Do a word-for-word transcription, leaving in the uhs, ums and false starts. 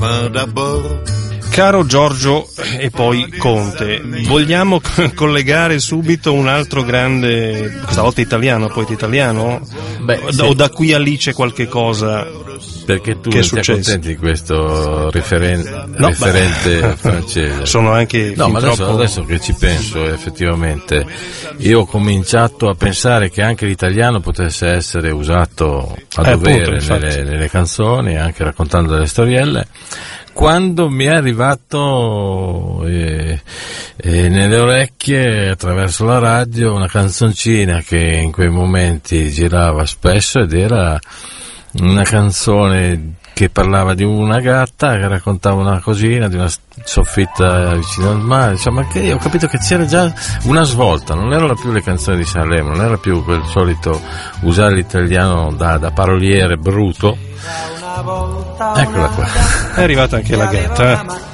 Caro Giorgio e poi Conte, vogliamo collegare subito un altro grande, questa volta italiano, poeta italiano? Beh, sì. O da qui a lì c'è qualche cosa? Perché tu che è non sei contento di questo referen- no, referente beh, francese? Sono anche no, ma adesso, troppo... adesso che ci penso, effettivamente, io ho cominciato a pensare che anche l'italiano potesse essere usato a eh, dovere appunto, nelle, nelle canzoni, anche raccontando delle storielle, quando mi è arrivato eh, eh, nelle orecchie attraverso la radio una canzoncina che in quei momenti girava spesso ed era una canzone che parlava di una gatta che raccontava una cosina di una soffitta vicino al mare, insomma, che io ho capito che c'era già una svolta, non erano più le canzoni di Sanremo, non era più quel solito usare l'italiano da, da paroliere bruto. Eccola qua. È arrivata anche la gatta, eh?